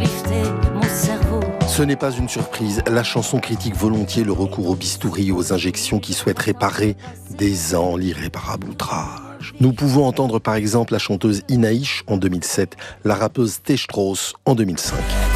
shifter mon cerveau. Ce n'est pas une surprise, la chanson critique volontiers le recours au bistouri, aux injections qui souhaitent réparer des ans l'irréparable outrage. Nous pouvons entendre par exemple la chanteuse Inaïch en 2007, la rappeuse T. Strauss en 2005.